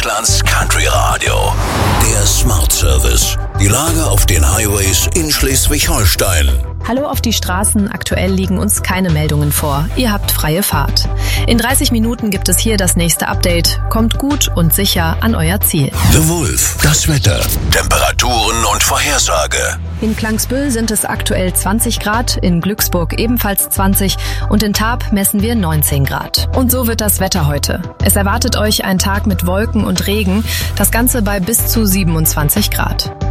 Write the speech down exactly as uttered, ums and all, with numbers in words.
Deutschlands Country Radio. Der Smart Service. Die Lage auf den Highways in Schleswig-Holstein. Hallo auf die Straßen, aktuell liegen uns keine Meldungen vor. Ihr habt freie Fahrt. In dreißig Minuten gibt es hier das nächste Update. Kommt gut und sicher an euer Ziel. The Wolf, das Wetter, Temperaturen und Vorhersage. In Klangsbüll sind es aktuell zwanzig Grad, in Glücksburg ebenfalls zwanzig und in Tarp messen wir neunzehn Grad. Und so wird das Wetter heute. Es erwartet euch ein Tag mit Wolken und Regen, das Ganze bei bis zu siebenundzwanzig Grad.